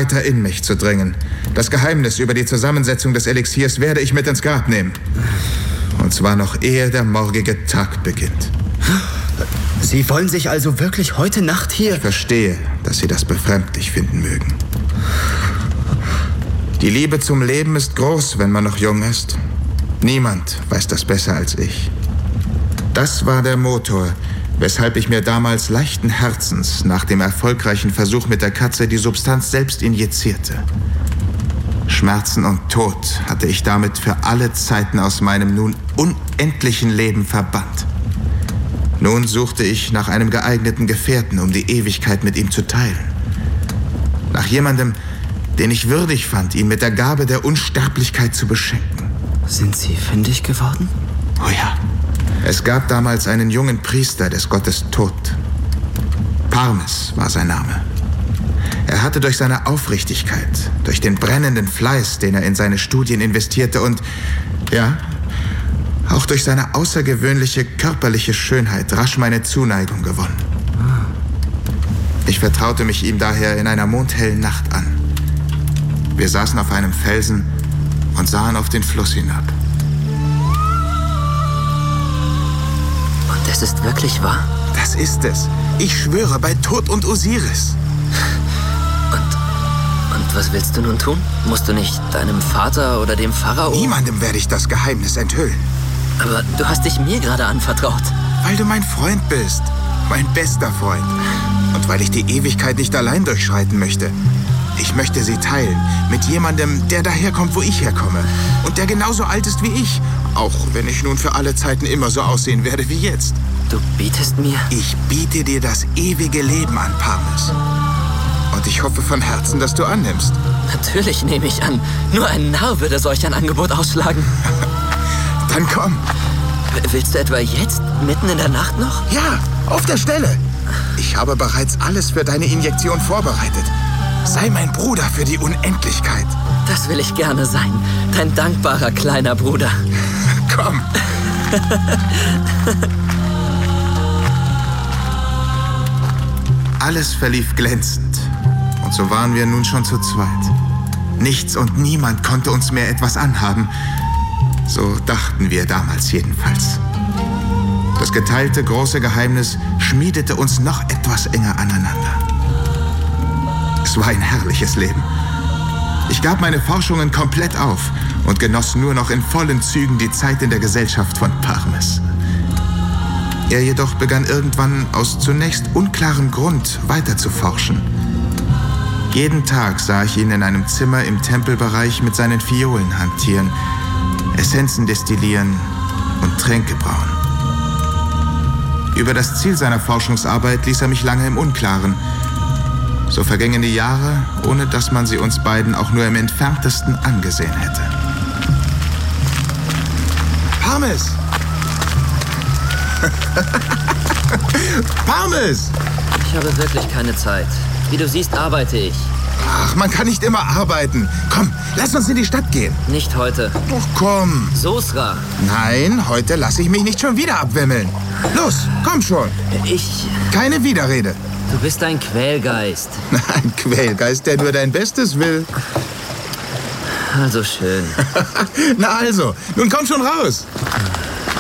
weiter in mich zu dringen. Das Geheimnis über die Zusammensetzung des Elixiers werde ich mit ins Grab nehmen. Und zwar noch ehe der morgige Tag beginnt. Sie wollen sich also wirklich heute Nacht hier... Ich verstehe, dass Sie das befremdlich finden mögen. Die Liebe zum Leben ist groß, wenn man noch jung ist. Niemand weiß das besser als ich. Das war der Motor, weshalb ich mir damals leichten Herzens nach dem erfolgreichen Versuch mit der Katze die Substanz selbst injizierte. Schmerzen und Tod hatte ich damit für alle Zeiten aus meinem nun unendlichen Leben verbannt. Nun suchte ich nach einem geeigneten Gefährten, um die Ewigkeit mit ihm zu teilen. Nach jemandem, den ich würdig fand, ihn mit der Gabe der Unsterblichkeit zu beschenken. Sind Sie fündig geworden? Oh ja. Es gab damals einen jungen Priester des Gottes Tod. Parmes war sein Name. Er hatte durch seine Aufrichtigkeit, durch den brennenden Fleiß, den er in seine Studien investierte und, ja, auch durch seine außergewöhnliche körperliche Schönheit rasch meine Zuneigung gewonnen. Ich vertraute mich ihm daher in einer mondhellen Nacht an. Wir saßen auf einem Felsen und sahen auf den Fluss hinab. Und es ist wirklich wahr? Das ist es. Ich schwöre bei Tod und Osiris. Und was willst du nun tun? Musst du nicht deinem Vater oder dem Pharao... Niemandem werde ich das Geheimnis enthüllen. Aber du hast dich mir gerade anvertraut. Weil du mein Freund bist. Mein bester Freund. Und weil ich die Ewigkeit nicht allein durchschreiten möchte. Ich möchte sie teilen mit jemandem, der daherkommt, wo ich herkomme. Und der genauso alt ist wie ich. Auch wenn ich nun für alle Zeiten immer so aussehen werde wie jetzt. Du bietest mir... Ich biete dir das ewige Leben an, Parmes. Und ich hoffe von Herzen, dass du annimmst. Natürlich nehme ich an. Nur ein Narr würde solch ein Angebot ausschlagen. Dann komm. Willst du etwa jetzt, mitten in der Nacht noch? Ja, auf der Stelle. Ich habe bereits alles für deine Injektion vorbereitet. Sei mein Bruder für die Unendlichkeit. Das will ich gerne sein. Dein dankbarer kleiner Bruder. Komm. Alles verlief glänzend. Und so waren wir nun schon zu zweit. Nichts und niemand konnte uns mehr etwas anhaben. So dachten wir damals jedenfalls. Das geteilte große Geheimnis schmiedete uns noch etwas enger aneinander. Es war ein herrliches Leben. Ich gab meine Forschungen komplett auf und genoss nur noch in vollen Zügen die Zeit in der Gesellschaft von Parmes. Er jedoch begann irgendwann aus zunächst unklarem Grund weiter zu forschen. Jeden Tag sah ich ihn in einem Zimmer im Tempelbereich mit seinen Fiolen hantieren, Essenzen destillieren und Tränke brauen. Über das Ziel seiner Forschungsarbeit ließ er mich lange im Unklaren. So vergingen die Jahre, ohne dass man sie uns beiden auch nur im Entferntesten angesehen hätte. Parmes! Parmes! Ich habe wirklich keine Zeit. Wie du siehst, arbeite ich. Ach, man kann nicht immer arbeiten. Komm, lass uns in die Stadt gehen. Nicht heute. Doch komm. Sosra. Nein, heute lasse ich mich nicht schon wieder abwimmeln. Los, komm schon. Keine Widerrede. Du bist ein Quälgeist. Ein Quälgeist, der nur dein Bestes will. Also schön. Na also, nun komm schon raus.